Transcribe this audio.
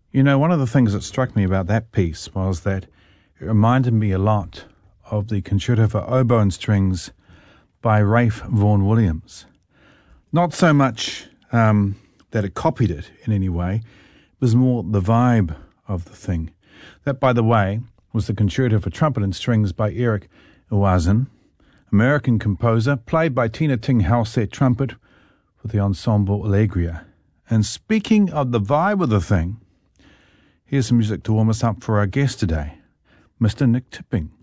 You know, one of the things that struck me about that piece was that it reminded me a lot of the Concerto for Oboe and Strings by Ralph Vaughan Williams. Not so much that it copied it in any way, it was more the vibe of the thing. That, by the way, was the Concerto for Trumpet and Strings by Eric Ewazen, American composer, played by Tina Ting Halsett trumpet with the Ensemble Allegria. And speaking of the vibe of the thing, here's some music to warm us up for our guest today, Mr. Nick Tipping.